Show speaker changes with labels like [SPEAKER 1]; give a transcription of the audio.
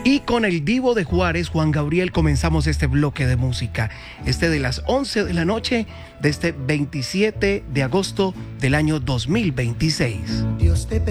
[SPEAKER 1] Y con el Divo de Juárez, Juan Gabriel, comenzamos este bloque de música. De las 11 de la noche de este 27 de agosto del año 2026.